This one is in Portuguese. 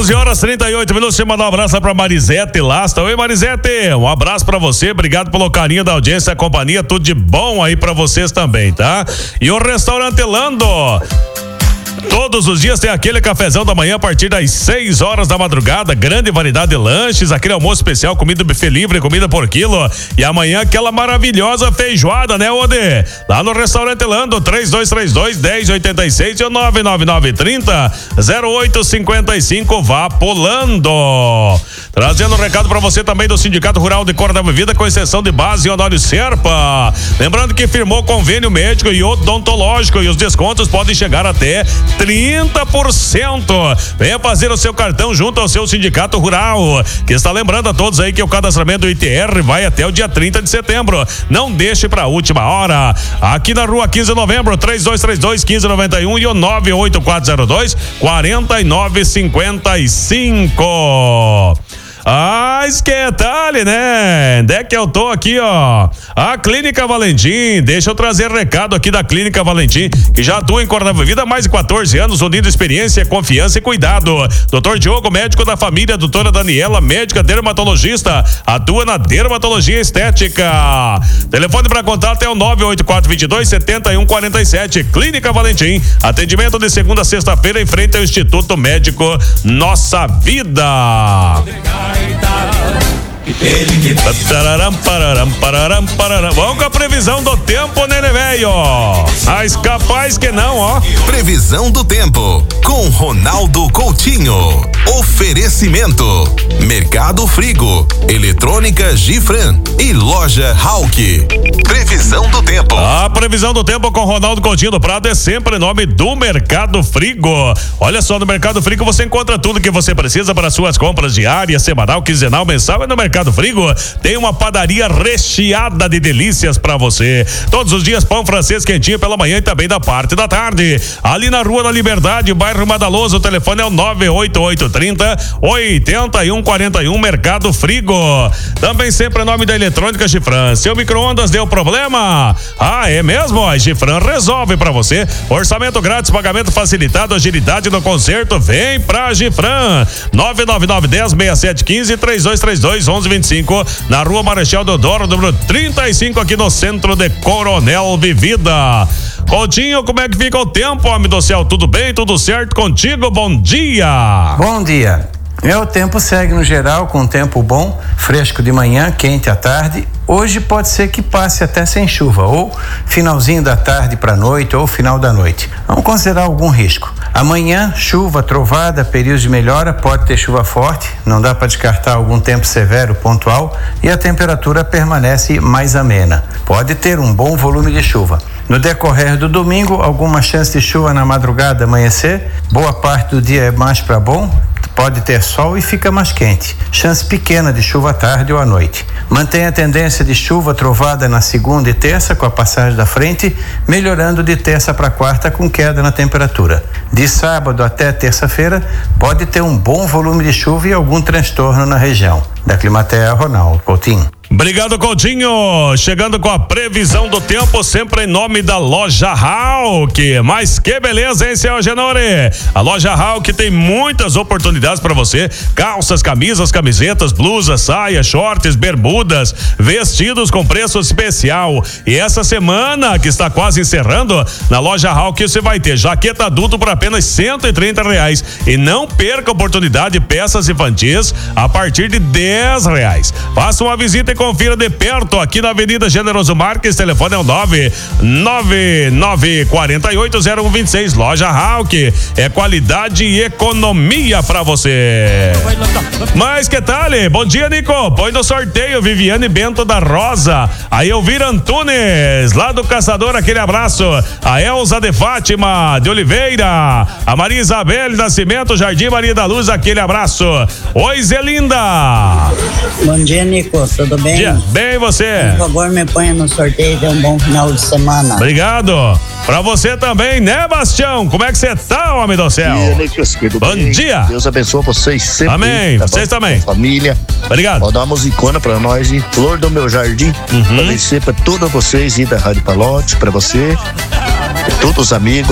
11h38. Deixa eu mandar um abraço pra Marisete Lasta. Oi, Marisete, um abraço pra você, obrigado pelo carinho da audiência, a companhia, tudo de bom aí pra vocês também, tá? E o Restaurante Lando, todos os dias tem aquele cafezão da manhã a partir das 6 horas da madrugada, grande variedade de lanches, aquele almoço especial, comida buffet livre, comida por quilo, e amanhã aquela maravilhosa feijoada, né, Ode? Lá no Restaurante Lando, 3232-1086 e o 99930-0855, vá pulando. Trazendo um recado pra você também do Sindicato Rural de Córdoba Vida, com exceção de base e Honório Serpa. Lembrando que firmou convênio médico e odontológico e os descontos podem chegar até 30%. Venha fazer o seu cartão junto ao seu Sindicato Rural, que está lembrando a todos aí que o cadastramento do ITR vai até o dia 30 de setembro. Não deixe pra última hora. Aqui na rua 15 de novembro, 3232-1591 e o 98402-4955. Que tal, né? Onde é que eu tô aqui, ó? A Clínica Valentim, deixa eu trazer recado aqui da Clínica Valentim, que já atua em Córdoba Vida há mais de 14 anos, unindo experiência, confiança e cuidado. Doutor Diogo, médico da família, doutora Daniela, médica dermatologista, atua na dermatologia estética. Telefone para contato é o 98422-7147. Clínica Valentim, atendimento de segunda a sexta-feira em frente ao Instituto Médico Nossa Vida. Vamos com a previsão do tempo, nenê velho. Mas capaz que não, ó. Previsão do tempo com Ronaldo Coutinho. Oferecimento: Mercado Frigo, Eletrônica Gifran e Loja Hauck. Previsão do tempo. A previsão do tempo com Ronaldo Coutinho do Prado é sempre em nome do Mercado Frigo. Olha só, no Mercado Frigo você encontra tudo que você precisa para suas compras diárias, semanal, quinzenal, mensal. E no Mercado Frigo tem uma padaria recheada de delícias para você. Todos os dias pão francês quentinho pela manhã e também da parte da tarde. Ali na Rua da Liberdade, bairro Madaloso, o telefone é o 98830-8141, Mercado Frigo. Também sempre em nome da Eletrônica Gifran. Seu micro-ondas deu problema? É mesmo? A Gifran resolve para você. Orçamento grátis, pagamento facilitado, agilidade no conserto. Vem pra Gifran. 99910-6715 e 3232-1125, na Rua Marechal Deodoro, número 35, aqui no centro de Coronel Vivida. Coutinho, como é que fica o tempo, homem do céu? Tudo bem? Tudo certo contigo? Bom dia! Bom dia. O tempo segue no geral com um tempo bom, fresco de manhã, quente à tarde. Hoje pode ser que passe até sem chuva, ou finalzinho da tarde para noite, ou final da noite. Vamos considerar algum risco. Amanhã, chuva, trovada, períodos de melhora, pode ter chuva forte, não dá para descartar algum tempo severo pontual, e a temperatura permanece mais amena. Pode ter um bom volume de chuva. No decorrer do domingo, alguma chance de chuva na madrugada, amanhecer. Boa parte do dia é mais para bom. Pode ter sol e fica mais quente. Chance pequena de chuva à tarde ou à noite. Mantém a tendência de chuva trovada na segunda e terça com a passagem da frente, melhorando de terça para quarta com queda na temperatura. De sábado até terça-feira, pode ter um bom volume de chuva e algum transtorno na região. Da Climatea, Ronaldo Coutinho. Obrigado, Coutinho. Chegando com a previsão do tempo, sempre em nome da Loja Hauck. Mas que beleza, hein, seu Genore? A Loja Hauck tem muitas oportunidades para você: calças, camisas, camisetas, blusas, saias, shorts, bermudas, vestidos com preço especial. E essa semana que está quase encerrando, na Loja Hauck você vai ter jaqueta adulto por apenas R$130. E não perca a oportunidade, peças infantis a partir de R$10. Faça uma visita e confira de perto aqui na Avenida Generoso Marques. Telefone é o 999480126. Loja Hauck é qualidade e economia pra você. Mas que tal? Bom dia, Nico. Põe no sorteio Viviane Bento da Rosa, a Elvira Antunes lá do Caçador, aquele abraço. A Elza de Fátima de Oliveira, a Maria Isabel Nascimento, Jardim Maria da Luz, aquele abraço. Oi, Zelinda. Bom dia, Nico. Tudo bem? Bem, você? Por favor, me ponha no sorteio. Dê um bom final de semana. Obrigado. Pra você também, né, Bastião? Como é que você tá, homem do céu? Bom dia. Deus abençoe vocês sempre. Amém. Tá vocês também. Família. Obrigado. Vou dar uma musicona pra nós de Flor do Meu Jardim. Pra vencer pra todos vocês e da Rádio Palote, pra você, pra todos os amigos.